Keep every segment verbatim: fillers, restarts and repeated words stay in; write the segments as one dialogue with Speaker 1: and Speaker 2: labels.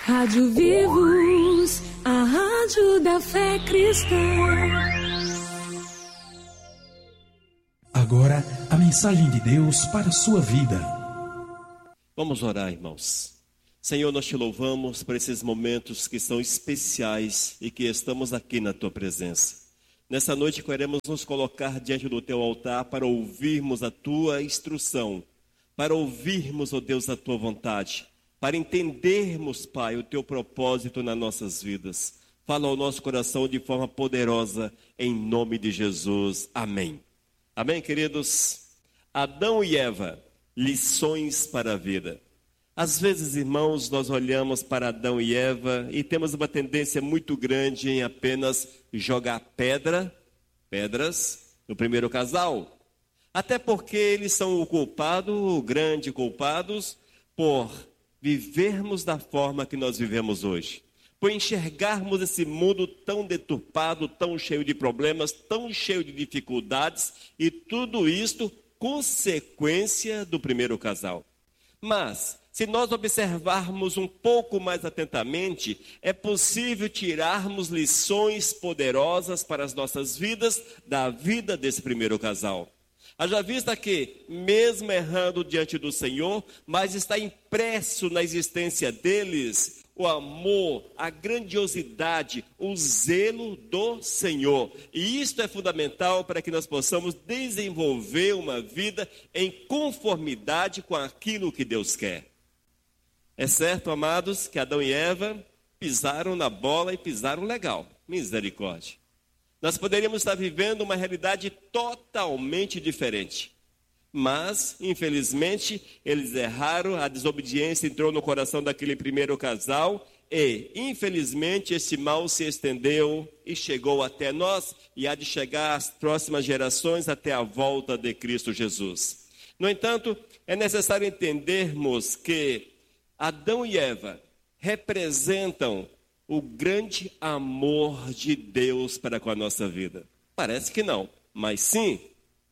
Speaker 1: Rádio Vivos, a rádio da fé cristã.
Speaker 2: Agora, a mensagem de Deus para a sua vida.
Speaker 3: Vamos orar, irmãos. Senhor, nós te louvamos por esses momentos que são especiais e que estamos aqui na tua presença. Nessa noite queremos nos colocar diante do teu altar para ouvirmos a tua instrução, para ouvirmos, ó Deus, a tua vontade, para entendermos, Pai, o teu propósito nas nossas vidas. Fala ao nosso coração de forma poderosa, em nome de Jesus. Amém. Amém, queridos? Adão e Eva, lições para a vida. Às vezes, irmãos, nós olhamos para Adão e Eva e temos uma tendência muito grande em apenas jogar pedra, pedras no primeiro casal. Até porque eles são o culpado, o grande culpados, por vivermos da forma que nós vivemos hoje. Por enxergarmos esse mundo tão deturpado, tão cheio de problemas, tão cheio de dificuldades, e tudo isto consequência do primeiro casal. Mas, se nós observarmos um pouco mais atentamente, é possível tirarmos lições poderosas para as nossas vidas, da vida desse primeiro casal. Haja vista que, mesmo errando diante do Senhor, mas está impresso na existência deles o amor, a grandiosidade, o zelo do Senhor. E isto é fundamental para que nós possamos desenvolver uma vida em conformidade com aquilo que Deus quer. É certo, amados, que Adão e Eva pisaram na bola e pisaram legal. Misericórdia. Nós poderíamos estar vivendo uma realidade totalmente diferente. Mas, infelizmente, eles erraram, a desobediência entrou no coração daquele primeiro casal e, infelizmente, esse mal se estendeu e chegou até nós e há de chegar às próximas gerações até a volta de Cristo Jesus. No entanto, é necessário entendermos que Adão e Eva representam o grande amor de Deus para com a nossa vida. Parece que não, mas sim.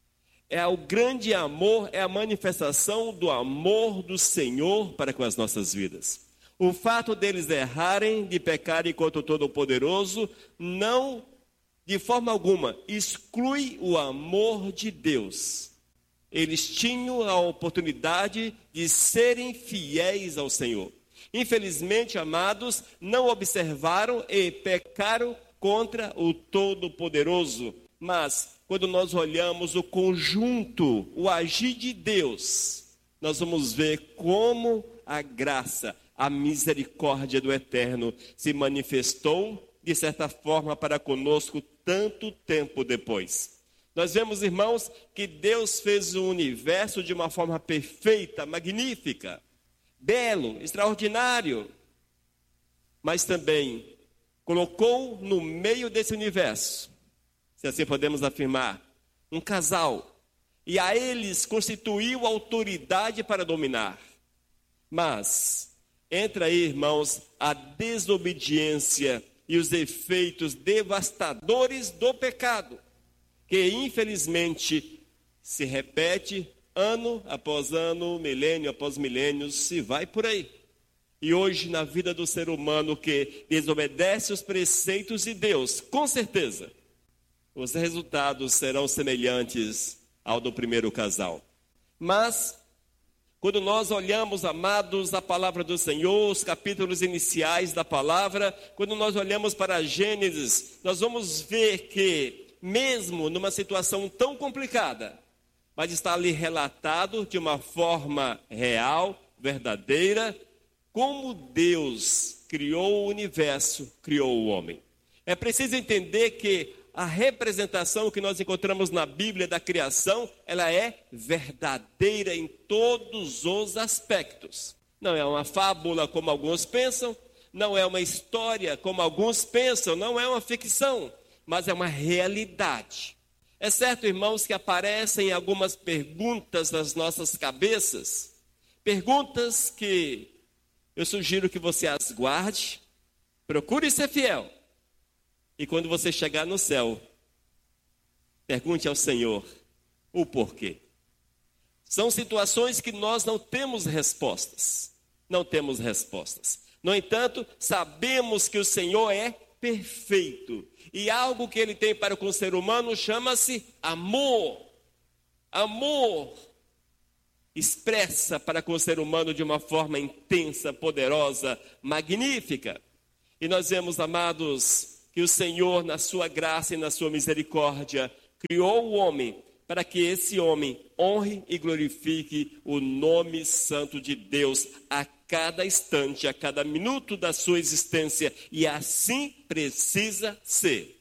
Speaker 3: É o grande amor, é a manifestação do amor do Senhor para com as nossas vidas. O fato deles errarem, de pecarem contra o Todo-Poderoso, não, de forma alguma, exclui o amor de Deus. Eles tinham a oportunidade de serem fiéis ao Senhor. Infelizmente, amados, não observaram e pecaram contra o Todo-Poderoso. Mas, quando nós olhamos o conjunto, o agir de Deus, nós vamos ver como a graça, a misericórdia do Eterno se manifestou, de certa forma, para conosco tanto tempo depois. Nós vemos, irmãos, que Deus fez o universo de uma forma perfeita, magnífica, belo, extraordinário, mas também colocou no meio desse universo, se assim podemos afirmar, um casal, e a eles constituiu autoridade para dominar. Mas, entra aí, irmãos, a desobediência e os efeitos devastadores do pecado, que infelizmente se repete ano após ano, milênio após milênio, se vai por aí. E hoje, na vida do ser humano que desobedece os preceitos de Deus, com certeza, os resultados serão semelhantes ao do primeiro casal. Mas, quando nós olhamos, amados, a palavra do Senhor, os capítulos iniciais da palavra, quando nós olhamos para Gênesis, nós vamos ver que, mesmo numa situação tão complicada, mas está ali relatado de uma forma real, verdadeira, como Deus criou o universo, criou o homem. É preciso entender que a representação que nós encontramos na Bíblia da criação, ela é verdadeira em todos os aspectos. Não é uma fábula como alguns pensam, não é uma história como alguns pensam, não é uma ficção, mas é uma realidade. É certo, irmãos, que aparecem algumas perguntas nas nossas cabeças, perguntas que eu sugiro que você as guarde, procure ser fiel. E quando você chegar no céu, pergunte ao Senhor o porquê. São situações que nós não temos respostas. Não temos respostas. No entanto, sabemos que o Senhor é perfeito. E algo que Ele tem para com o ser humano chama-se amor. Amor expressa para com o ser humano de uma forma intensa, poderosa, magnífica. E nós vemos, amados, que o Senhor, na sua graça e na sua misericórdia, criou o homem para que esse homem honre e glorifique o nome santo de Deus a cada instante, a cada minuto da sua existência. E assim precisa ser.